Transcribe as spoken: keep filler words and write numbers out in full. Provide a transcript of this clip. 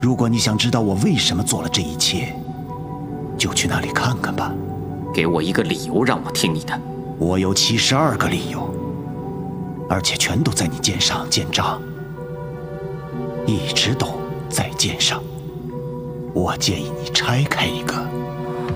如果你想知道我为什么做了这一切，就去那里看看吧。 给我一个理由，让我听你的。 我有七十二个理由，而且全都在你肩上见章，一直都在肩上。我建议你拆开一个。